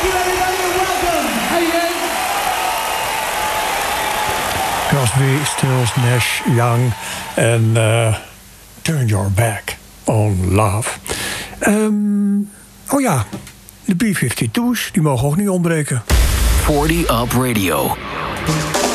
you everybody and welcome. Hey, Crosby, Stills, Nash, Young en Turn Your Back on Love. Oh ja, de B-52's, die mogen ook niet ontbreken. 40 Up Radio.